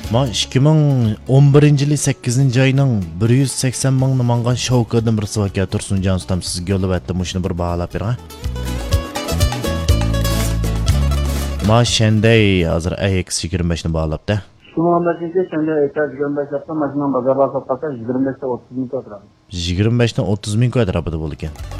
Ma 2011-yili 8 ayning 180 mingni mangan Shavkatdan bir savol Tursunjon ustam sizga yo'llab aytdim, shuni bir baholab bering. Ma shenday hozir AX25 ni baholabda. 2015-yilda shunday AX25 mashinani bozorga sotsa 25 ta 30 ming kvadrat. 25 dan 30 ming kvadrat bo'ldi ekan.